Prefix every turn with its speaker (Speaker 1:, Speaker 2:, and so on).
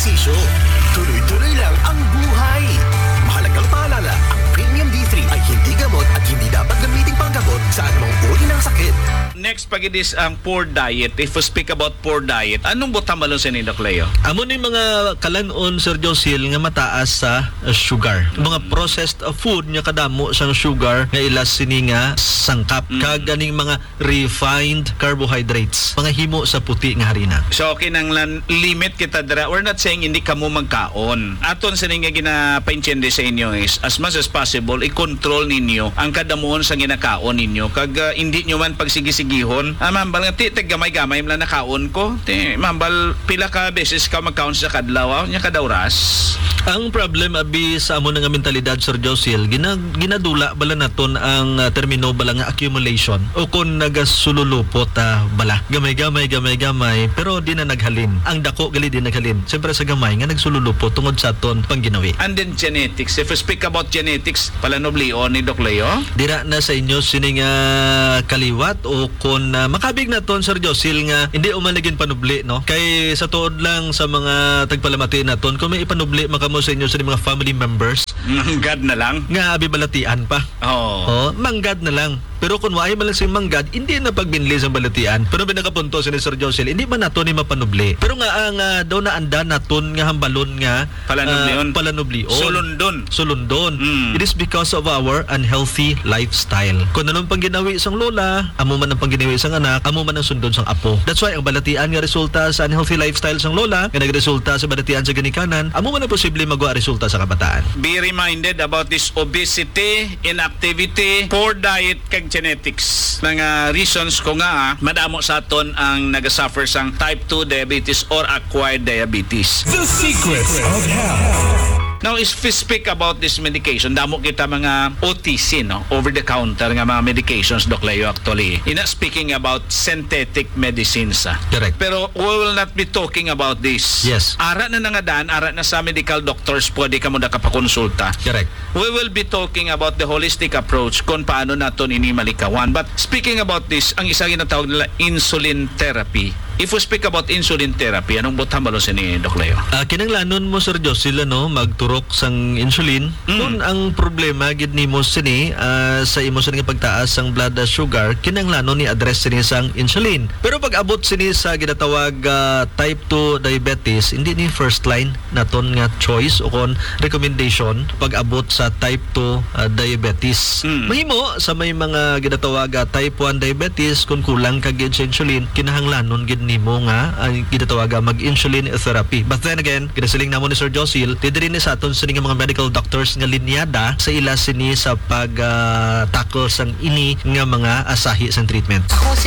Speaker 1: ehersisyo. Tuloy-tuloy lang ang buhay. Mahalagang paalala, ang Premium D3 ay hindi gamot at hindi dapat gamitin panggamot sa anumang uri ng sakit.
Speaker 2: Next, pag it is ang poor diet, if we speak about poor diet, anong butang malon sa Nino Cleo?
Speaker 3: Amo ni mga kalanon, Sir Josil, nga mataas sa sugar. Mga processed food nga kadamo sang sugar nga ilas sini nga sangkap. Kag ganing mga refined carbohydrates. Mga himo sa puti nga harina.
Speaker 2: So, kinanglan limit kita dira. We're not saying hindi ka mo magkaon. Aton sa nga ginapaintindi sa inyo is, as much as possible, i-control ninyo ang kadamuon sa ginakaon ninyo. Kag hindi nyo man pagsigisigihon, mambal nga, tag gamay-gamay lang nakaon ko. Mambal, pila ka beses ka magkaon sa kadlaw, nya kadawras.
Speaker 3: Ang problem abi sa amo nga mentalidad, Sir Josil, ginadula bala naton ang termino bala nga accumulation o kung nagasululupot bala. Gamay-gamay pero di na naghalin. Ang dako gali di naghalin. Siyempre sa gamay nga nagsululupot tungod sa aton pangginawi.
Speaker 2: And then genetics. If we speak about genetics, palanoblion ni Doc Leo?
Speaker 3: Dira na sa inyo sining kaliwat o kung makabig naton, Sir Josil, nga hindi umanigin panubli, no? Kay sa tuod lang sa mga tagpalamati naton, kung may ipanubli makamo sa inyo sa mga family members,
Speaker 2: manggad na lang?
Speaker 3: Nga abibalatian pa.
Speaker 2: Oh.
Speaker 3: Manggad na lang. Pero kung waay man lang si manggad, hindi na pagbinli sa balatian. Pero binakapunto si Sir Josil, hindi man nato ni mapanubli. Pero nga ang daw na anda naton nga hambalon nga palanoblion. Sulundon. It is because of our unhealthy lifestyle. Kung anong pangginawi sang lola, amo man ang pangginawi sang anak, amo man ang sundon sang apo. That's why ang balatian nga resulta sa unhealthy lifestyle sang lola, nga nagresulta sa balatian sa ginikanan, amo man ang posible magwa resulta sa kabataan.
Speaker 2: Be reminded about this obesity, inactivity, poor diet, kag genetics. Nga reasons ko nga, madamo sa aton ang nagasuffer sang type 2 diabetes or acquired diabetes.
Speaker 1: The Secrets of Health.
Speaker 2: Now, if we speak about this medication, damo kita mga OTC, no? Over-the-counter nga mga medications, Doc Leo, actually. Speaking about synthetic medicines.
Speaker 3: Correct.
Speaker 2: Pero we will not be talking about this.
Speaker 3: Yes.
Speaker 2: Ara na nangadaan, ara na sa medical doctors, pwede ka mo na kapakonsulta.
Speaker 3: Correct.
Speaker 2: We will be talking about the holistic approach kung paano naton ini malikawan. But speaking about this, ang isa ginatawag nila insulin therapy. If we speak about insulin therapy, anong butang malo sa ni Doc Leo?
Speaker 3: Kinanglanon mo, Sir Josil, magturok sang insulin. Kung ang problema gid nimo sini sa imo sa nga pagtaas sang blood sugar, kinanglanon ni address sini sang insulin. Pero pag abot sini sa ginatawag type 2 diabetes, hindi ni first line naton nga choice o kon recommendation pag abot sa type 2 diabetes. Mahimo sa may mga ginatawag type 1 diabetes, kung kulang ka gid sa insulin, kinahanglanon gid nimo nga ang ginatawag mag-insulin therapy. But then again, ginasiling namo ni Sir Josil, diri ni sa aton sini nga mga medical doctors nga linyada sa ila sini sa pag tackle sang ini nga mga asahi sang treatment.